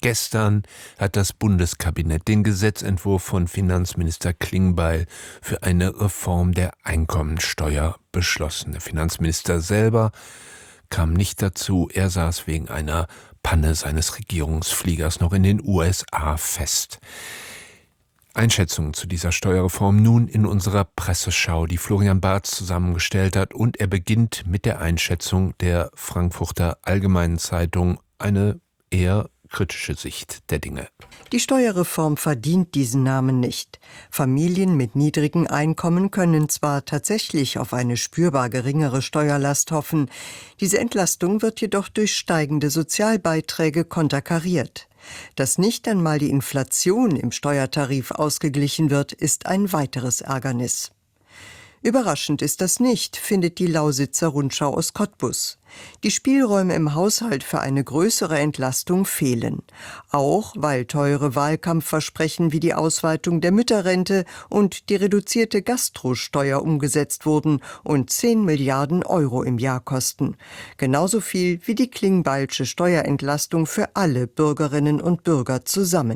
Gestern hat das Bundeskabinett den Gesetzentwurf von Finanzminister Klingbeil für eine Reform der Einkommensteuer beschlossen. Der Finanzminister selber kam nicht dazu. Er saß wegen einer Panne seines Regierungsfliegers noch in den USA fest. Einschätzungen zu dieser Steuerreform nun in unserer Presseschau, die Florian Barth zusammengestellt hat. Und er beginnt mit der Einschätzung der Frankfurter Allgemeinen Zeitung, eine eher kritische Sicht der Dinge. Die Steuerreform verdient diesen Namen nicht. Familien mit niedrigen Einkommen können zwar tatsächlich auf eine spürbar geringere Steuerlast hoffen, diese Entlastung wird jedoch durch steigende Sozialbeiträge konterkariert. Dass nicht einmal die Inflation im Steuertarif ausgeglichen wird, ist ein weiteres Ärgernis. Überraschend ist das nicht, findet die Lausitzer Rundschau aus Cottbus. Die Spielräume im Haushalt für eine größere Entlastung fehlen. Auch weil teure Wahlkampfversprechen wie die Ausweitung der Mütterrente und die reduzierte Gastrosteuer umgesetzt wurden und 10 Milliarden Euro im Jahr kosten. Genauso viel wie die Klingbeilsche Steuerentlastung für alle Bürgerinnen und Bürger zusammen.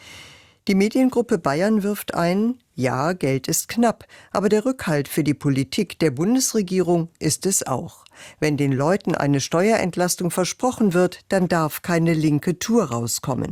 Die Mediengruppe Bayern wirft ein, ja, Geld ist knapp, aber der Rückhalt für die Politik der Bundesregierung ist es auch. Wenn den Leuten eine Steuerentlastung versprochen wird, dann darf keine linke Tour rauskommen.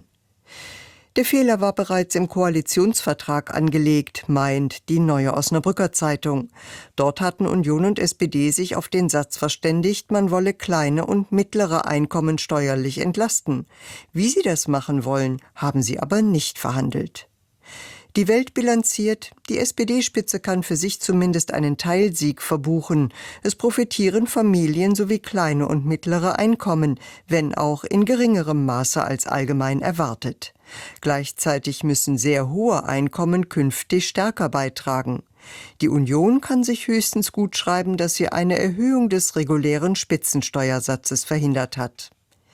Der Fehler war bereits im Koalitionsvertrag angelegt, meint die Neue Osnabrücker Zeitung. Dort hatten Union und SPD sich auf den Satz verständigt, man wolle kleine und mittlere Einkommen steuerlich entlasten. Wie sie das machen wollen, haben sie aber nicht verhandelt. Die Welt bilanziert, die SPD-Spitze kann für sich zumindest einen Teilsieg verbuchen. Es profitieren Familien sowie kleine und mittlere Einkommen, wenn auch in geringerem Maße als allgemein erwartet. Gleichzeitig müssen sehr hohe Einkommen künftig stärker beitragen. Die Union kann sich höchstens gutschreiben, dass sie eine Erhöhung des regulären Spitzensteuersatzes verhindert hat.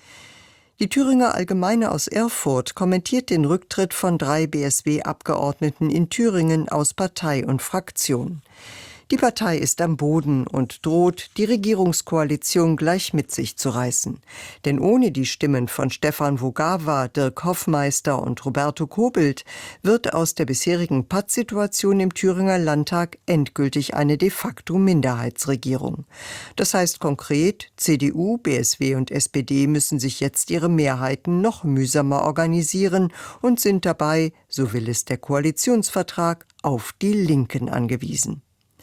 Die Thüringer Allgemeine aus Erfurt kommentiert den Rücktritt von 3 BSW-Abgeordneten in Thüringen aus Partei und Fraktion. Die Partei ist am Boden und droht, die Regierungskoalition gleich mit sich zu reißen. Denn ohne die Stimmen von Stefan Vogawa, Dirk Hoffmeister und Roberto Kobelt wird aus der bisherigen Pattsituation im Thüringer Landtag endgültig eine de facto Minderheitsregierung. Das heißt konkret, CDU, BSW und SPD müssen sich jetzt ihre Mehrheiten noch mühsamer organisieren und sind dabei, so will es der Koalitionsvertrag, auf die Linken angewiesen.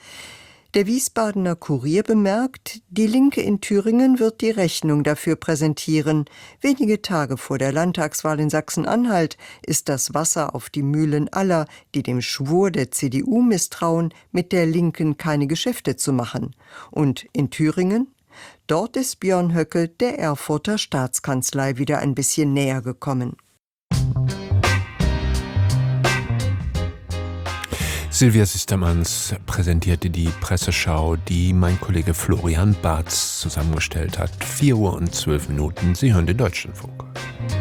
Der Wiesbadener Kurier bemerkt, die Linke in Thüringen wird die Rechnung dafür präsentieren. Wenige Tage vor der Landtagswahl in Sachsen-Anhalt ist das Wasser auf die Mühlen aller, die dem Schwur der CDU misstrauen, mit der Linken keine Geschäfte zu machen. Und in Thüringen? Dort ist Björn Höcke der Erfurter Staatskanzlei wieder ein bisschen näher gekommen. Silvia Sistermanns präsentierte die Presseschau, die mein Kollege Florian Barth zusammengestellt hat. 4:12 Uhr. Sie hören den Deutschlandfunk.